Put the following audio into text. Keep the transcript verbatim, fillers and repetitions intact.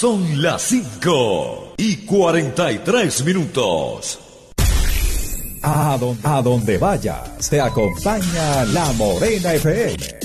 Son las cinco y cuarenta y tres minutos. A donde, a donde vayas, te acompaña La Morena F M.